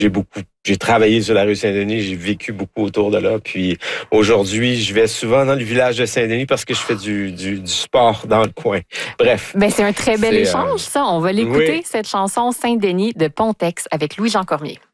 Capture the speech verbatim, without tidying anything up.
j'ai beaucoup, j'ai travaillé sur la rue Saint-Denis, j'ai vécu beaucoup autour de là. Puis aujourd'hui, je vais souvent dans le village de Saint-Denis parce que je fais du, du, du sport dans le coin. Bref. Ben, c'est un très bel C'est, échange, euh, ça. On va l'écouter, oui. cette chanson Saint-Denis de Pontex avec Louis-Jean Cormier.